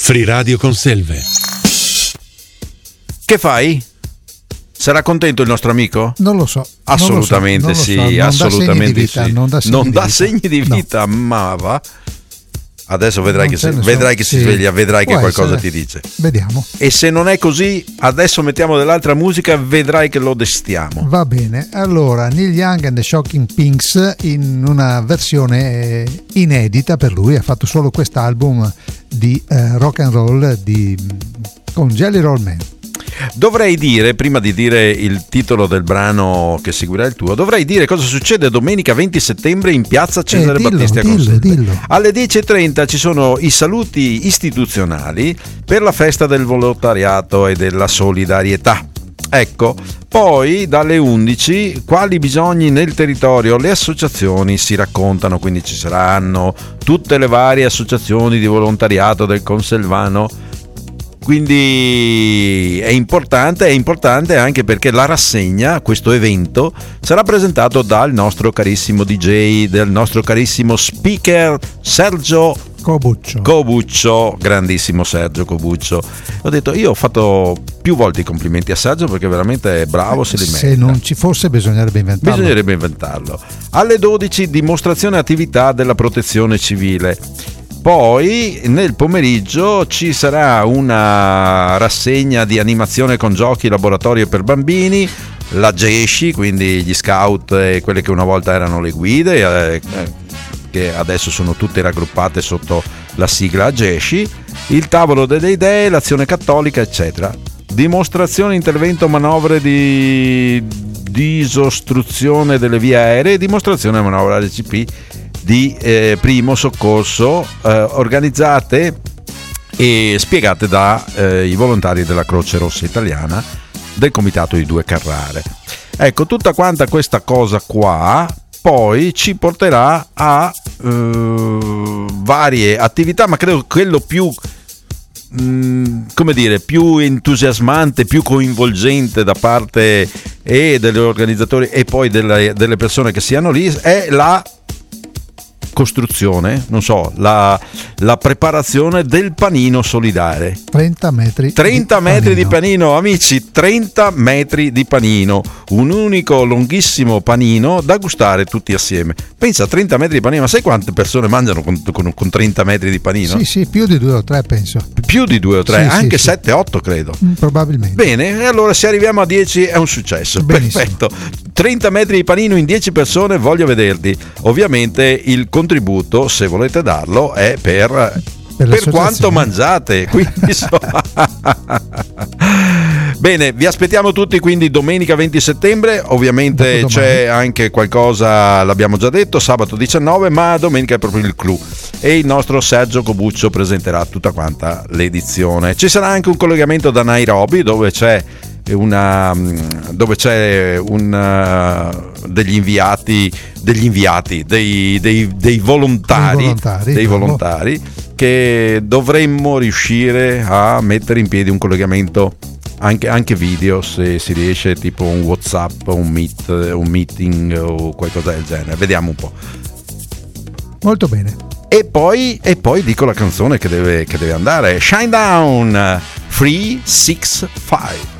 Free Radio con Selve. Che fai? Sarà contento il nostro amico? Non lo so. Assolutamente non lo so, sì, non assolutamente dà segni di vita, sì. Non dà segni di vita, no. Ma va. Adesso vedrai che, si sveglia, vedrai che qualcosa essere. ti dice. Vediamo. E se non è così, adesso mettiamo dell'altra musica, vedrai che lo destiamo. Va bene. Allora, Neil Young and the Shocking Pinks in una versione inedita per lui, ha fatto solo quest'album di rock and roll con Jelly Roll Man. Dovrei dire, prima di dire il titolo del brano che seguirà il tuo, dovrei dire cosa succede domenica 20 settembre in piazza Cesare Battisti a Conselve. Alle 10:30 ci sono i saluti istituzionali per la festa del volontariato e della solidarietà. Ecco, poi dalle 11 quali bisogni nel territorio, le associazioni si raccontano, quindi ci saranno tutte le varie associazioni di volontariato del Conselvano. Quindi è importante anche perché la rassegna, questo evento, sarà presentato dal nostro carissimo DJ, del nostro carissimo speaker Sergio Cobuccio, grandissimo Sergio Cobuccio. Ho detto, io ho fatto più volte i complimenti a Sergio perché veramente è bravo, se li merita. Se non ci fosse bisognerebbe inventarlo. Alle 12 dimostrazione attività della protezione civile. Poi nel pomeriggio ci sarà una rassegna di animazione con giochi, laboratorio per bambini, la GESCI, quindi gli scout e quelle che una volta erano le guide, che adesso sono tutte raggruppate sotto la sigla GESCI, il tavolo delle idee, l'azione cattolica, eccetera. Dimostrazione, intervento, manovre di disostruzione delle vie aeree, dimostrazione manovra RCP di primo soccorso, organizzate e spiegate dai volontari della Croce Rossa Italiana del Comitato di Due Carrare. Ecco, tutta quanta questa cosa qua poi ci porterà a varie attività, ma credo quello più più entusiasmante, più coinvolgente da parte degli organizzatori e poi delle persone che siano lì è la costruzione, non so, la preparazione del panino solidale. 30 metri di panino, amici, 30 metri di panino, un unico lunghissimo panino da gustare tutti assieme. Pensa a 30 metri di panino, ma sai quante persone mangiano con 30 metri di panino? Sì, più di 2 o 3 penso. Più di 2 o 3, anche 7-8 credo. Probabilmente. Bene, e allora se arriviamo a 10 è un successo. Benissimo. Perfetto. 30 metri di panino in 10 persone, voglio vederli. Ovviamente il contributo, se volete darlo, è per quanto mangiate. Quindi bene, vi aspettiamo tutti quindi domenica 20 settembre. Ovviamente c'è anche qualcosa, l'abbiamo già detto, sabato 19, ma domenica è proprio il clou e il nostro Sergio Cobuccio presenterà tutta quanta l'edizione. Ci sarà anche un collegamento da Nairobi dove c'è dei volontari che dovremmo riuscire a mettere in piedi un collegamento anche video, se si riesce, tipo un WhatsApp, un meeting o qualcosa del genere. Vediamo un po'. Molto bene. E poi dico la canzone che deve andare. Shine Down 365.